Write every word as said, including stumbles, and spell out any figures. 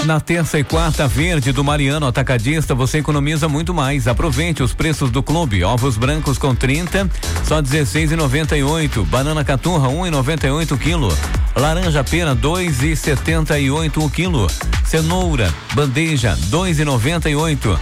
Na terça e quarta verde do Mariano Atacadista, você economiza muito mais. Aproveite os preços do clube. Ovos brancos com trinta, só dezesseis e noventa e oito. Banana caturra, um e noventa e oito quilo. Laranja pera, dois e setenta e oito o quilo. Cenoura, bandeja, dois e noventa e oito.